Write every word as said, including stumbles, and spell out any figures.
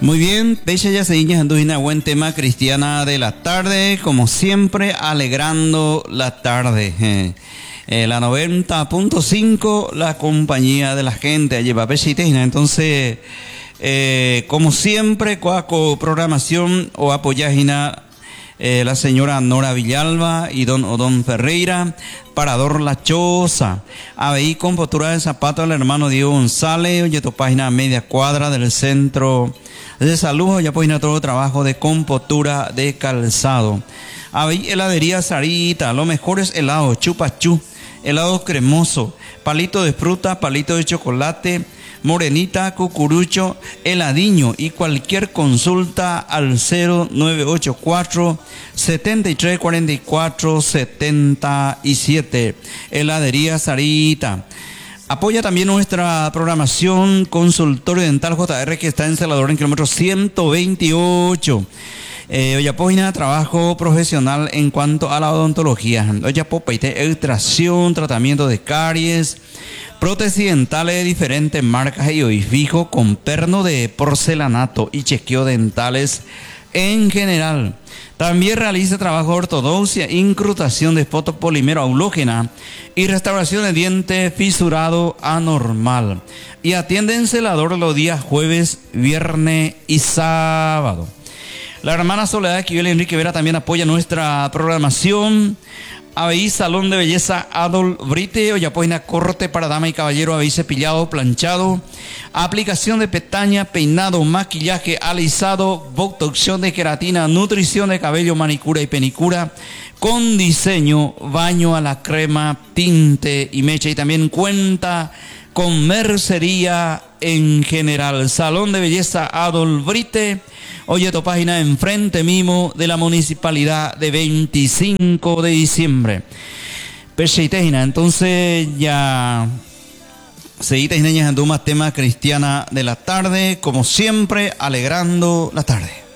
Muy bien, Pecha ya se en una buen tema cristiana de la tarde, como siempre, alegrando la tarde. Eh, eh, la noventa punto cinco, la compañía de la gente, lleva Pechitena. Entonces, eh, como siempre, cuaco programación o apoyágina. Eh, la señora Nora Villalba y don Odón Ferreira, Parador La Choza, Aveí Compostura de Zapato al hermano Diego González, oye tu página media cuadra del centro de salud, ya página todo trabajo de compostura de calzado. Aveí heladería Sarita, los mejores helados, chupachú, helado cremoso, palito de fruta, palito de chocolate, morenita, cucurucho, heladiño y cualquier consulta al cero nueve ocho cuatro, siete tres cuatro cuatro, siete siete. Heladería Sarita. Apoya también nuestra programación Consultorio Dental J R, que está en Celador en kilómetro ciento veintiocho. Eh, oye, página trabajo profesional en cuanto a la odontología. Oye, popa, extracción, tratamiento de caries, prótesis dentales de diferentes marcas y hoy fijo con perno de porcelanato y chequeo dentales en general. También realiza trabajo de ortodoncia, incrustación de fotopolímero aulógena y restauración de diente fisurado anormal. Y atiende en Celador los días jueves, viernes y sábado. La hermana Soledad Esquivel y Enrique Vera también apoya nuestra programación. Aveí Salón de Belleza Adol Brite, oye, página corte para dama y caballero, aveí cepillado, planchado, aplicación de pestaña, peinado, maquillaje, alisado, botoxión de queratina, nutrición de cabello, manicura y penicura, con diseño, baño a la crema, tinte y mecha, y también cuenta con mercería en general. Salón de Belleza Adol Brite, oye, tu página enfrente mismo de la municipalidad de veinticinco de diciembre. Pecheitejina, entonces ya seguite en más temas cristiana de la tarde, como siempre, alegrando la tarde.